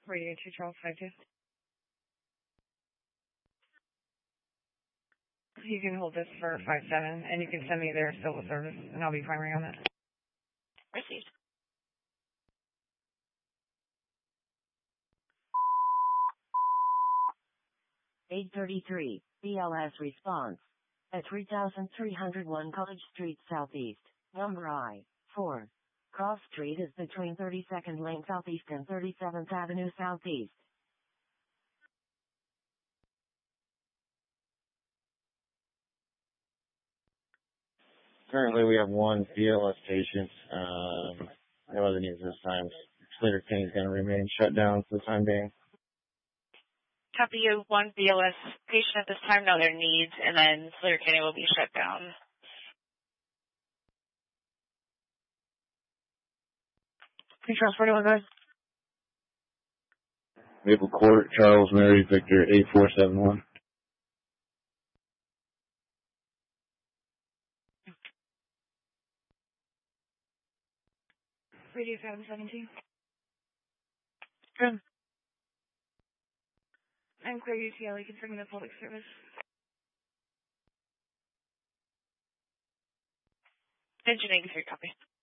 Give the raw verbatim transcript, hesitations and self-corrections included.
Radio two Charles five two. You can hold this for five seven, and you can send me their civil service, and I'll be primary on that. Received. eight thirty-three, B L S response. At three thousand three hundred one College Street Southeast, number I, four. Cross Street is between thirty-second Lane Southeast and thirty-seventh Avenue Southeast. Currently, we have one B L S patient. Um, no other needs this time. Slater King is going to remain shut down for the time being. Copy you. One B L S patient at this time, no other needs, and then Slater County will be shut down. Control forty-one, go ahead. Maple Court, Charles Mary Victor, eight four seven one. Radio seven seventeen. Good. I'm Claire U T L, concerning the public service. Engine eighty-three, copy.